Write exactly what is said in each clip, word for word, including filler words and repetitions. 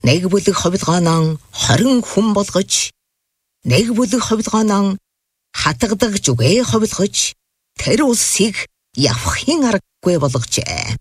нэг бүлэг хувилгаанаа хорин хүн болгож, нэг бүлэг хувилгаанаа хатгадаг зүгээ хувилгаж, тэр улсыг явахын аргагүй болгожээ.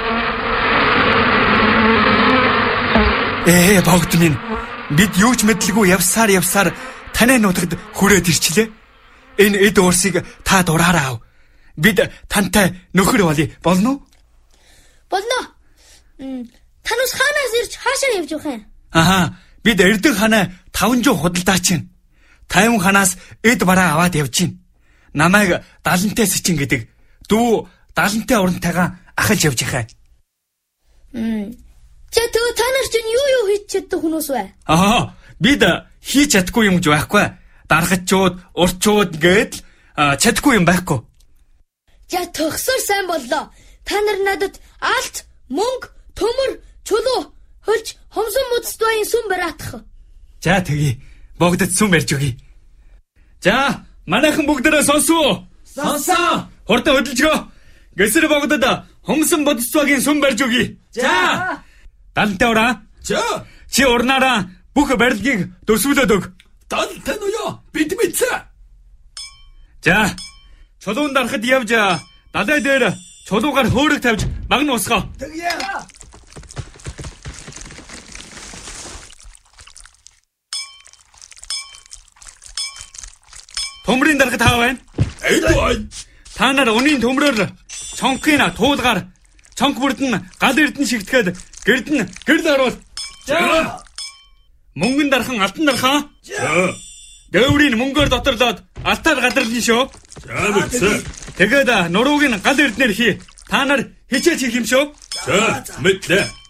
Ээ богд минь, бид юу ч мэдлгүй явсаар явсаар таны нутагт хүрээд ирчлээ. Энэ эд уурсыг та дураараа ав. Бид тантай нөхөр болъё болно уу? Болно. Танус хаанаас ирж хаашаа явж явах юм? Аха, бид Эрдэнэ ханаа таван жил худалдаач чинь. Тайван ханаас эд бараа аваад явж чинь. Намайг далантай сичин гэдэг дүү далантай урантайгаа ахалж явж яхаа. Мм. Чи төө та нар чинь юу юу хийж чаддаг хүмүүс вэ? Аа, бид хийж чаддаггүй юм ч байхгүй. Даргачууд, урчууд гээд чаддаггүй юм байхгүй. За төгсөр сайн боллоо. Та нар надад алт, мөнгө, төмөр, чулуу, хөлж, хомсон мөцтвийн сүм бараатах. За тэгье. Богдод сүм барьж өгье. За, манайхан бүгдээрээ сонсоо. Сонсоо. Хурдан хөдөлжгөө. Гэсэр богдод хомсон бодцоогийн сүм барьж өгье. За. Далантай ураа. За. Чи урнаараа бүх барилгыг дөсвөлөөд өг. Далантай нь юу? Бид мэдсэ. За. Чулуун дарахад явж далай дээр чулуугаар хөөрөг тавьж магн усгоо. Тэгье. Төмрийн дарахад хаа байна? Эдвай. Та нар өнийн төмрөөр чонхын туулгаар чонх бүрдэн гал эрдэн шигтгэхэд гэрдэн гэрл оруул. За. Мөнгөн дархан алтан дархаа. За. Дэврийн мөнгөөр доторлоод алтаар гадарлын шүү. За мэдсэ. Тэгээд нурууг нь гал эрднэр хий. Та нар хичээж хийх юм шүү. За мэдлээ.